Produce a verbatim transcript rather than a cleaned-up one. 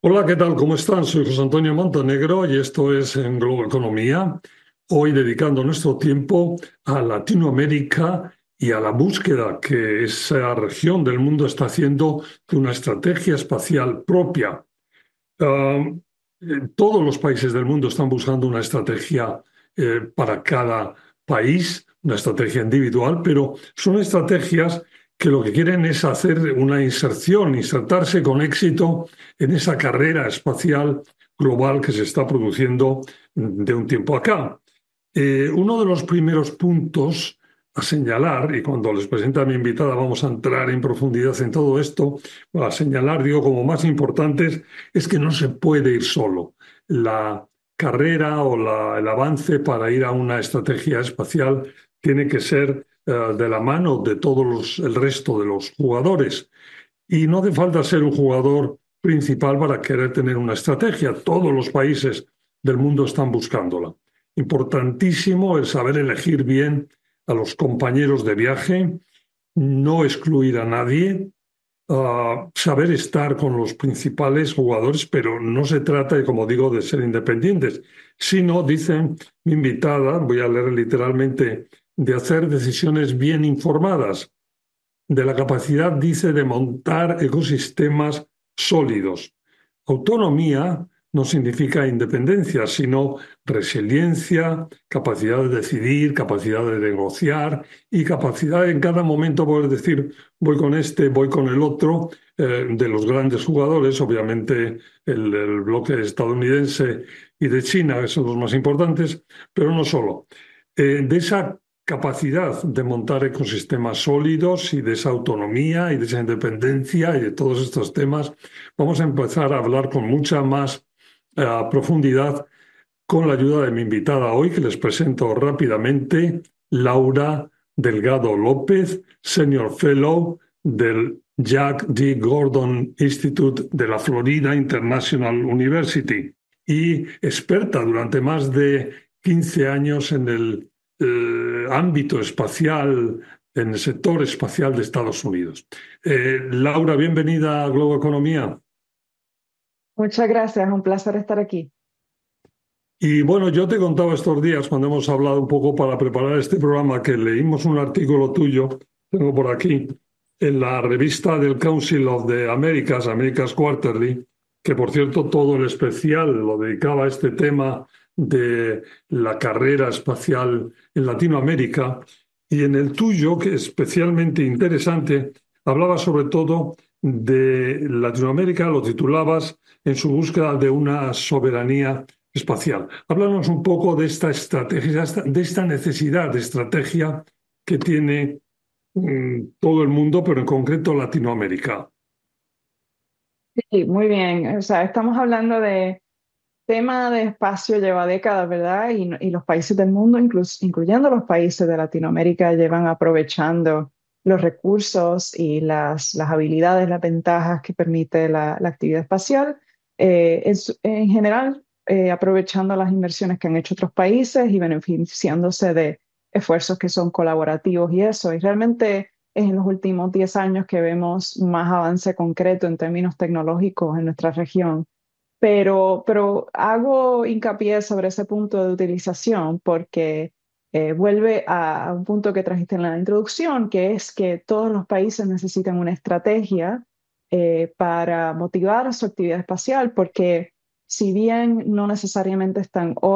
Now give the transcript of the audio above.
Hola, ¿qué tal? ¿Cómo están? Soy José Antonio Montenegro y esto es en Globo Economía. Hoy dedicando nuestro tiempo a Latinoamérica y a la búsqueda que esa región del mundo está haciendo de una estrategia espacial propia. Ah, eh, todos los países del mundo están buscando una estrategia eh, para cada país, una estrategia individual, pero son estrategias que lo que quieren es hacer una inserción, insertarse con éxito en esa carrera espacial global que se está produciendo de un tiempo acá. Eh, uno de los primeros puntos a señalar, y cuando les presente a mi invitada vamos a entrar en profundidad en todo esto, a señalar, digo, como más importantes, es que no se puede ir solo. La carrera o la- el avance para ir a una estrategia espacial tiene que ser eh, de la mano de todos los- el resto de los jugadores. Y no hace falta ser un jugador principal para querer tener una estrategia. Todos los países del mundo están buscándola. Importantísimo el saber elegir bien a los compañeros de viaje, no excluir a nadie, uh, saber estar con los principales jugadores, pero no se trata, de, como digo, de ser independientes, sino, dicen mi invitada, voy a leer literalmente, de hacer decisiones bien informadas, de la capacidad, dice, de montar ecosistemas sólidos. Autonomía no significa independencia, sino resiliencia, capacidad de decidir, capacidad de negociar y capacidad en cada momento poder decir voy con este, voy con el otro, eh, de los grandes jugadores, obviamente el, el bloque estadounidense y de China, que son los más importantes, pero no solo. Eh, de esa capacidad de montar ecosistemas sólidos y de esa autonomía y de esa independencia y de todos estos temas, vamos a empezar a hablar con mucha más eh, profundidad con la ayuda de mi invitada hoy, que les presento rápidamente, Laura Delgado López, Senior Fellow del Jack D. Gordon Institute de la Florida International University y experta durante más de quince años en el eh, ámbito espacial, en el sector espacial de Estados Unidos. Eh, Laura, bienvenida a Globo Economía. Muchas gracias, un placer estar aquí. Y bueno, yo te contaba estos días, cuando hemos hablado un poco para preparar este programa, que leímos un artículo tuyo, tengo por aquí, en la revista del Council of the Americas, Americas Quarterly, que por cierto todo el especial lo dedicaba a este tema de la carrera espacial en Latinoamérica. Y en el tuyo, que es especialmente interesante, hablaba sobre todo de Latinoamérica, lo titulabas en su búsqueda de una soberanía espacial. Háblanos un poco de esta estrategia, de esta necesidad de estrategia que tiene mm, todo el mundo, pero en concreto Latinoamérica. Sí, muy bien. O sea, estamos hablando de tema de espacio lleva décadas, ¿verdad? Y, y los países del mundo, inclus- incluyendo los países de Latinoamérica, llevan aprovechando los recursos y las, las habilidades, las ventajas que permite la, la actividad espacial. Eh, es- en general, eh, aprovechando las inversiones que han hecho otros países y beneficiándose de esfuerzos que son colaborativos y eso. Y realmente es en los últimos diez años que vemos más avance concreto en términos tecnológicos en nuestra región. Pero, pero hago hincapié sobre ese punto de utilización porque eh, vuelve a, a un punto que trajiste en la introducción, que es que todos los países necesitan una estrategia eh, para motivar su actividad espacial, porque si bien no necesariamente están